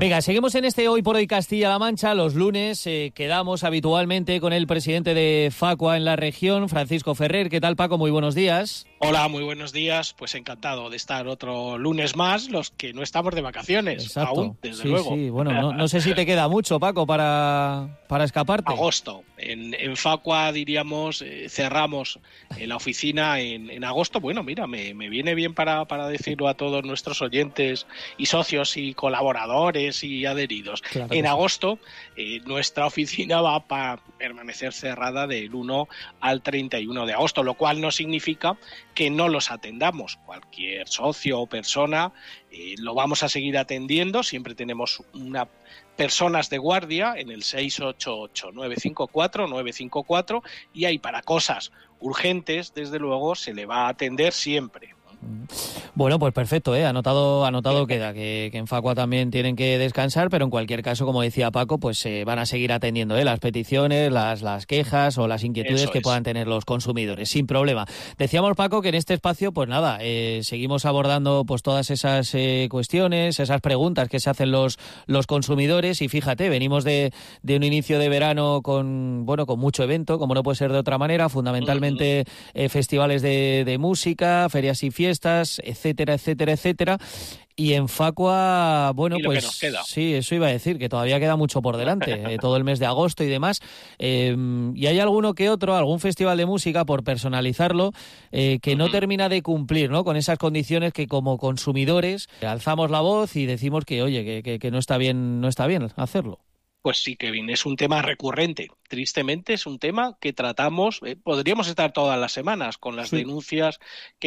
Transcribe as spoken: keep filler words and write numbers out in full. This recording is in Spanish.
Venga, seguimos en este Hoy por Hoy Castilla-La Mancha. Los lunes eh, quedamos habitualmente con el presidente de Facua en la región, Francisco Ferrer. ¿Qué tal, Paco? Muy buenos días. Hola, muy buenos días. Pues encantado de estar otro lunes más, los que no estamos de vacaciones. Exacto. Aún, desde sí, luego. Sí, bueno, no, no sé si te queda mucho, Paco, para, para escaparte. Agosto. En, en Facua, diríamos, eh, cerramos eh, la oficina en, en agosto. Bueno, mira, me, me viene bien para, para decirlo a todos nuestros oyentes y socios y colaboradores y adheridos. Claro en sí. agosto, eh, nuestra oficina va a permanecer cerrada del uno al treinta y uno de agosto, lo cual no significa que no los atendamos. Cualquier socio o persona eh, lo vamos a seguir atendiendo. Siempre tenemos una personas de guardia en el seis ocho ocho, nueve cinco cuatro, nueve cinco cuatro y ahí para cosas urgentes, desde luego, se le va a atender siempre. Bueno, pues perfecto, ¿eh? Anotado, anotado queda, que, que en Facua también tienen que descansar, pero en cualquier caso, como decía Paco, pues se eh, van a seguir atendiendo ¿eh? las peticiones, las, las quejas o las inquietudes Eso que es. puedan tener los consumidores, sin problema. Decíamos, Paco, que en este espacio, pues nada, eh, seguimos abordando pues todas esas eh, cuestiones, esas preguntas que se hacen los, los consumidores y fíjate, venimos de, de un inicio de verano con, bueno, con mucho evento, como no puede ser de otra manera, fundamentalmente uh-huh. eh, festivales de, de música, ferias y fiestas, fiestas, etcétera, etcétera, etcétera. Y en Facua, bueno, y lo pues que nos queda. Sí, eso iba a decir, que todavía queda mucho por delante, eh, todo el mes de agosto y demás. Eh, y hay alguno que otro, algún festival de música, por personalizarlo, eh, que uh-huh. no termina de cumplir, ¿no? Con esas condiciones que como consumidores alzamos la voz y decimos que, oye, que, que, que no está bien, no está bien hacerlo. Pues sí, Kevin, es un tema recurrente. Tristemente es un tema que tratamos, eh, podríamos estar todas las semanas con las sí. denuncias que